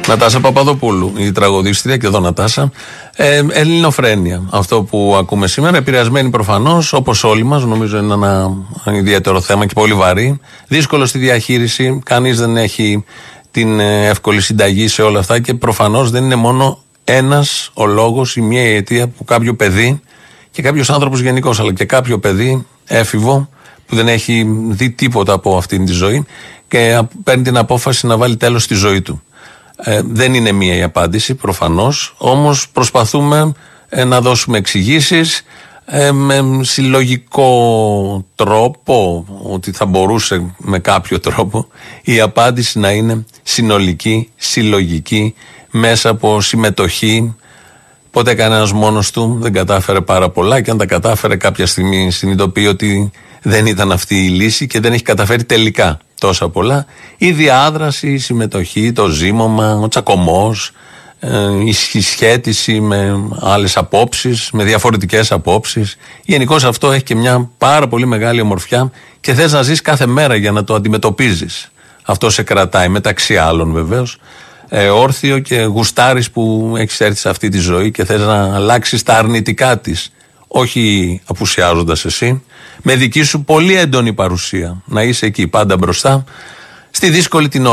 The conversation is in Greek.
Νατάσα Παπαδοπούλου, η τραγουδίστρια, και εδώ Νατάσα. Ελληνοφρένεια. Αυτό που ακούμε σήμερα, επηρεασμένη προφανώς, όπως όλοι μας, νομίζω είναι ένα ιδιαίτερο θέμα και πολύ βαρύ. Δύσκολο στη διαχείριση. Κανείς δεν έχει την εύκολη συνταγή σε όλα αυτά και προφανώς δεν είναι μόνο ένας ο λόγος ή μια αιτία που κάποιο παιδί και κάποιος άνθρωπος γενικώς, αλλά και κάποιο παιδί έφηβο που δεν έχει δει τίποτα από αυτήν τη ζωή και παίρνει την απόφαση να βάλει τέλος στη ζωή του. Δεν είναι μία η απάντηση, προφανώς, όμως προσπαθούμε να δώσουμε εξηγήσεις με συλλογικό τρόπο, ότι θα μπορούσε με κάποιο τρόπο η απάντηση να είναι συνολική, συλλογική, μέσα από συμμετοχή. Ποτέ κανένας μόνος του δεν κατάφερε πάρα πολλά και αν τα κατάφερε κάποια στιγμή συνειδητοποιεί ότι δεν ήταν αυτή η λύση και δεν έχει καταφέρει τελικά τόσα πολλά. Η διάδραση, η συμμετοχή, το ζήμωμα, ο τσακωμός, η συσχέτιση με άλλες απόψεις, με διαφορετικές απόψεις. Γενικώς αυτό έχει και μια πάρα πολύ μεγάλη ομορφιά και θες να ζεις κάθε μέρα για να το αντιμετωπίζεις. Αυτό σε κρατάει, μεταξύ άλλων βεβαίως, όρθιο και γουστάρεις που έχεις έρθει σε αυτή τη ζωή και θες να αλλάξεις τα αρνητικά της. Όχι απουσιάζοντας εσύ, με δική σου πολύ έντονη παρουσία. Να είσαι εκεί πάντα μπροστά, στη δύσκολη την ώρα.